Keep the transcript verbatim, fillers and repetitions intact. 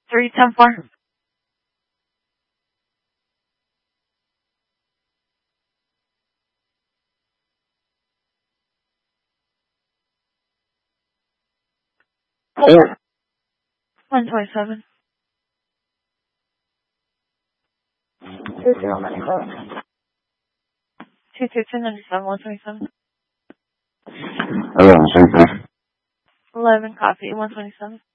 three ten four. Four. one twenty-seven. Two zero nine five. two two two ninety-seven, one twenty-seven. Eleven, same thing. eleven, copy, one twenty-seven.